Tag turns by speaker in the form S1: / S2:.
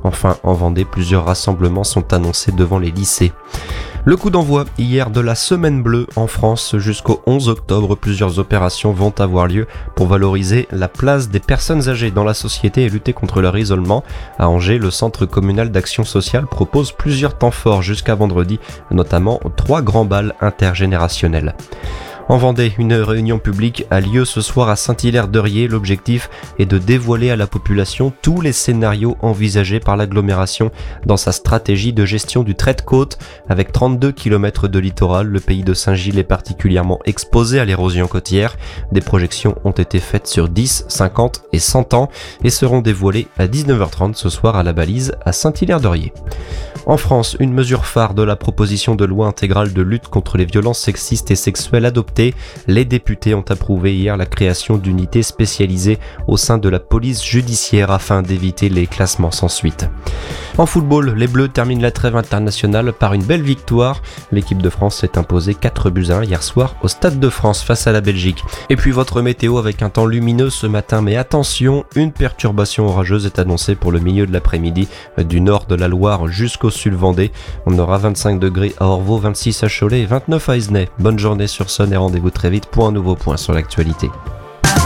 S1: Enfin, en Vendée, plusieurs rassemblements sont annoncés devant les lycées. Le coup d'envoi hier de la Semaine Bleue en France jusqu'au 11 octobre. Plusieurs opérations vont avoir lieu pour valoriser la place des personnes âgées dans la société et lutter contre leur isolement. À Angers, le Centre communal d'action sociale propose plusieurs temps forts jusqu'à vendredi, notamment 3 grands bals intergénérationnels. En Vendée, une réunion publique a lieu ce soir à Saint-Hilaire-d'Eurier. L'objectif est de dévoiler à la population tous les scénarios envisagés par l'agglomération dans sa stratégie de gestion du trait de côte. Avec 32 km de littoral, le pays de Saint-Gilles est particulièrement exposé à l'érosion côtière. Des projections ont été faites sur 10, 50 et 100 ans et seront dévoilées à 19h30 ce soir à la Balise à Saint-Hilaire-d'Eurier. En France, une mesure phare de la proposition de loi intégrale de lutte contre les violences sexistes et sexuelles adoptée, les députés ont approuvé hier la création d'unités spécialisées au sein de la police judiciaire afin d'éviter les classements sans suite. En football, les Bleus terminent la trêve internationale par une belle victoire. L'équipe de France s'est imposée 4-1 hier soir au Stade de France face à la Belgique. Et puis votre météo avec un temps lumineux ce matin, mais attention, une perturbation orageuse est annoncée pour le milieu de l'après-midi du nord de la Loire jusqu'au sud Vendée. On aura 25 degrés à Orvault, 26 à Cholet et 29 à Izenay. Bonne journée sur Sun et rendez-vous très vite pour un nouveau point sur l'actualité.